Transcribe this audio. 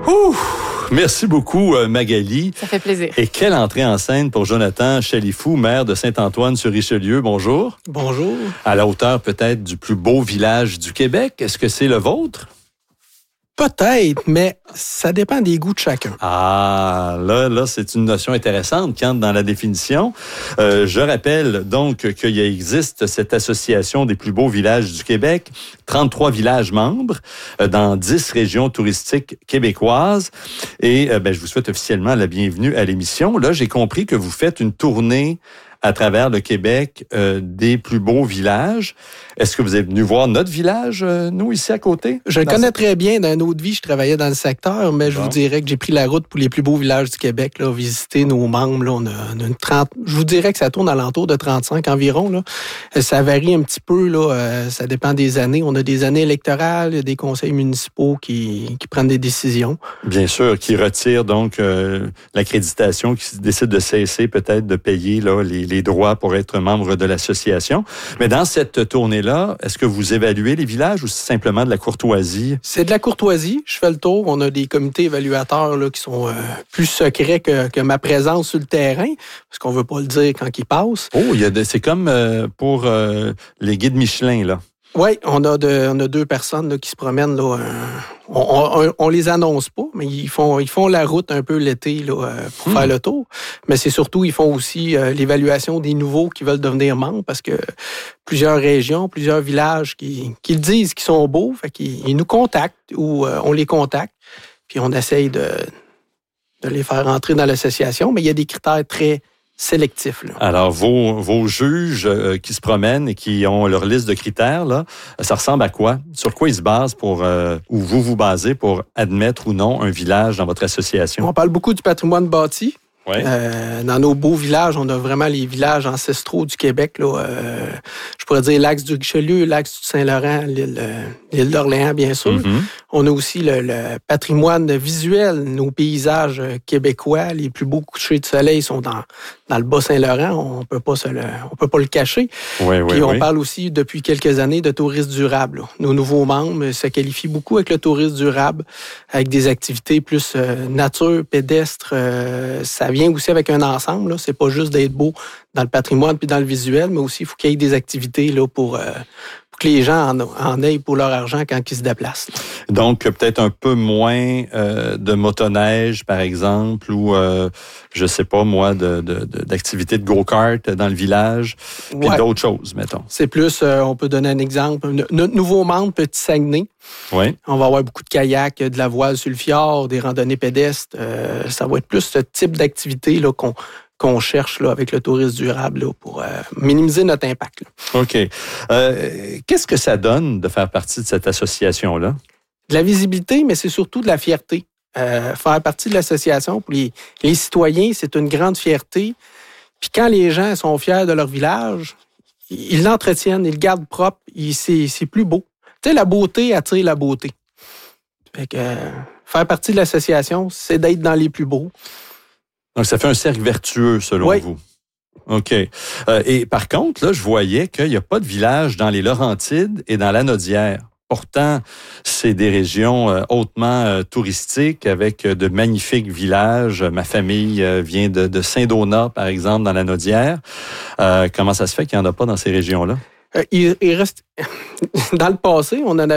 Ouh! Merci beaucoup, Magali. Ça fait plaisir. Et quelle entrée en scène pour Jonathan Chalifou, maire de Saint-Antoine-sur-Richelieu. Bonjour. Bonjour. À la hauteur peut-être du plus beau village du Québec. Est-ce que c'est le vôtre? Peut-être, mais ça dépend des goûts de chacun. Ah, là, c'est une notion intéressante qui entre dans la définition. Je rappelle donc qu'il existe cette association des plus beaux villages du Québec, 33 villages membres dans 10 régions touristiques québécoises. Et je vous souhaite officiellement la bienvenue à l'émission. Là, j'ai compris que vous faites une tournée à travers le Québec des plus beaux villages. Est-ce que vous êtes venu voir notre village, nous, ici à côté? Je le connais très bien. Dans une autre vie, je travaillais dans le secteur, mais je vous dirais que j'ai pris la route pour les plus beaux villages du Québec, là, visiter nos membres. Là, on a une 30. Je vous dirais que ça tourne alentour de 35 environ. Là. Ça varie un petit peu. Là, ça dépend des années. On a des années électorales, il y a des conseils municipaux qui prennent des décisions. Bien sûr, qui retirent donc l'accréditation, qui décident de cesser peut-être de payer là, les droits pour être membre de l'association. Mais dans cette tournée-là, est-ce que vous évaluez les villages ou c'est simplement de la courtoisie? C'est de la courtoisie. Je fais le tour. On a des comités évaluateurs là, qui sont plus secrets que ma présence sur le terrain, parce qu'on veut pas le dire quand ils passent. Oh, c'est comme pour les guides Michelin, là. Oui, on a deux personnes là, qui se promènent. Là, on les annonce pas, mais ils font la route un peu l'été là, pour faire le tour. Mais c'est surtout, ils font aussi l'évaluation des nouveaux qui veulent devenir membres parce que plusieurs régions, plusieurs villages qui le disent qu'ils sont beaux, fait qu'ils nous contactent ou on les contacte, puis on essaye de les faire entrer dans l'association. Mais il y a des critères très sélectif. Là. Alors, vos juges qui se promènent et qui ont leur liste de critères, là, ça ressemble à quoi? Sur quoi ils se basent ou vous vous basez pour admettre ou non un village dans votre association? On parle beaucoup du patrimoine bâti. Ouais. Dans nos beaux villages, on a vraiment les villages ancestraux du Québec. Là, je pourrais dire l'axe du Richelieu, l'axe du Saint-Laurent, l'île d'Orléans, bien sûr. Mm-hmm. On a aussi le patrimoine visuel, nos paysages québécois. Les plus beaux couchers de soleil sont dans le Bas-Saint-Laurent. On peut pas le cacher. Puis on parle aussi depuis quelques années de tourisme durable. Là. Nos nouveaux membres se qualifient beaucoup avec le tourisme durable, avec des activités plus nature, pédestre. Ça vient aussi avec un ensemble. Là. C'est pas juste d'être beau dans le patrimoine puis dans le visuel, mais aussi il faut qu'il y ait des activités là, pour que les gens en aient pour leur argent quand ils se déplacent. Là. Donc, peut-être un peu moins de motoneige, par exemple, ou, je sais pas moi, d'activités de go-kart dans le village, puis d'autres choses, mettons. C'est plus, on peut donner un exemple. Notre nouveau membre, Petit Saguenay, on va avoir beaucoup de kayak, de la voile sur le fjord, des randonnées pédestres. Ça va être plus ce type d'activité là, qu'on cherche là, avec le tourisme durable là, pour minimiser notre impact. Là. OK. Qu'est-ce que ça donne de faire partie de cette association-là? De la visibilité, mais c'est surtout de la fierté. Faire partie de l'association pour les citoyens, c'est une grande fierté. Puis quand les gens sont fiers de leur village, ils l'entretiennent, ils le gardent propre, c'est plus beau. Tu sais, la beauté attire la beauté. Fait que faire partie de l'association, c'est d'être dans les plus beaux. Donc, ça fait un cercle vertueux, selon vous. OK. Et par contre, là, je voyais qu'il n'y a pas de village dans les Laurentides et dans l'Anaudière. Pourtant, c'est des régions hautement touristiques avec de magnifiques villages. Ma famille vient de Saint-Donat, par exemple, dans l'Anaudière. Comment ça se fait qu'il n'y en a pas dans ces régions-là? Il reste... Dans le passé, on en avait